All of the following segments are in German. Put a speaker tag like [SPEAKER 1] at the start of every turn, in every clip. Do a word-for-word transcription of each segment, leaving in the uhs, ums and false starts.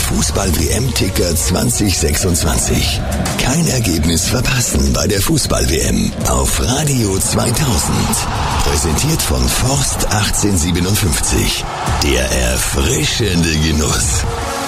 [SPEAKER 1] Fußball-W M-Ticker zwanzig sechsundzwanzig. Kein Ergebnis verpassen bei der Fußball-W M auf Radio zweitausend. Präsentiert von Forst achtzehnhundertsiebenundfünfzig. Der erfrischende Genuss.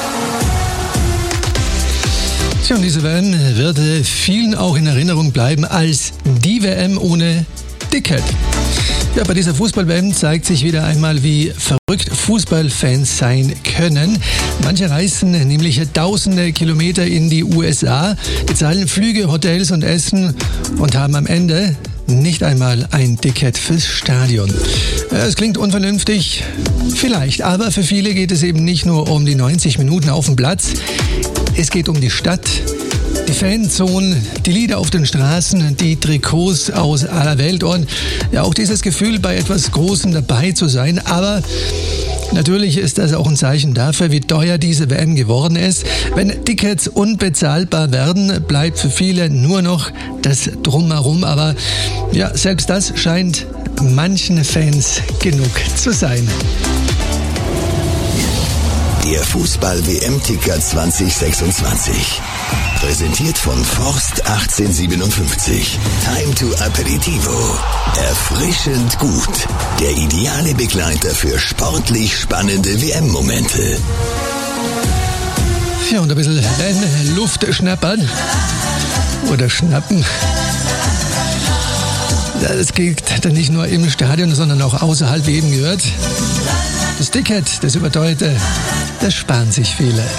[SPEAKER 2] Tja, und diese W M wird vielen auch in Erinnerung bleiben als die W M ohne Dickhead. Ja, bei dieser Fußball-W M zeigt sich wieder einmal, wie verrückt Fußballfans sein können. Manche reisen nämlich tausende Kilometer in die U S A, bezahlen Flüge, Hotels und Essen und haben am Ende nicht einmal ein Ticket fürs Stadion. Es klingt unvernünftig, vielleicht, aber für viele geht es eben nicht nur um die neunzig Minuten auf dem Platz. Es geht um die Stadt, die Fanzonen, die Lieder auf den Straßen, die Trikots aus aller Welt und ja auch dieses Gefühl, bei etwas Großem dabei zu sein. Aber natürlich ist das auch ein Zeichen dafür, wie teuer diese W M geworden ist. Wenn Tickets unbezahlbar werden, bleibt für viele nur noch das Drumherum. Aber ja, selbst das scheint manchen Fans genug zu sein.
[SPEAKER 1] Der Fußball-W M-Ticker zwanzig sechsundzwanzig. Präsentiert von Forst achtzehnhundertsiebenundfünfzig. Time to Aperitivo. Erfrischend gut. Der ideale Begleiter für sportlich spannende W M-Momente.
[SPEAKER 2] Ja, und ein bisschen Luft schnappern. Oder schnappen. Das gilt dann nicht nur im Stadion, sondern auch außerhalb, wie eben gehört. Das Ticket, das Überteuerte, das sparen sich viele.